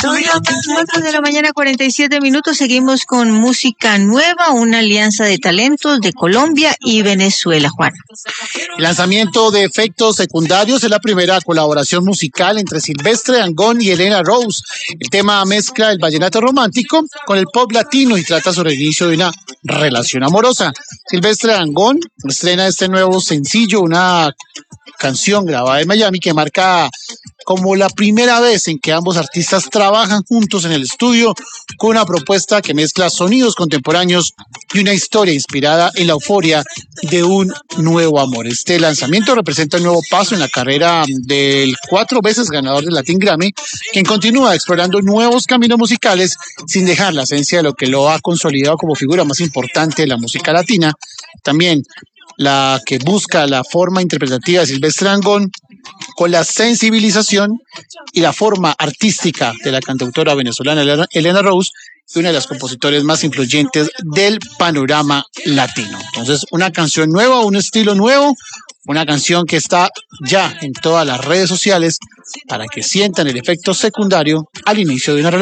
4 de la mañana, 47 minutos. Seguimos con música nueva, una alianza de talentos de Colombia y Venezuela, Juan. El lanzamiento de Efectos Secundarios es la primera colaboración musical entre Silvestre Dangond y Elena Rose. El tema mezcla el vallenato romántico con el pop latino y trata sobre el inicio de una relación amorosa. Silvestre Dangond estrena este nuevo sencillo, una canción grabada en Miami que marca como la primera vez en que ambos artistas trabajan juntos en el estudio con una propuesta que mezcla sonidos contemporáneos y una historia inspirada en la euforia de un nuevo amor. Este lanzamiento representa un nuevo paso en la carrera del 4 veces ganador del Latin Grammy, quien continúa explorando nuevos caminos musicales sin dejar la esencia de lo que lo ha consolidado como figura más importante de la música latina. También la que busca la forma interpretativa de Silvestre Dangond con la sensibilización y la forma artística de la cantautora venezolana Elena Rose, una de las compositores más influyentes del panorama latino. Entonces, una canción nueva, un estilo nuevo, una canción que está ya en todas las redes sociales para que sientan el efecto secundario al inicio de una relación.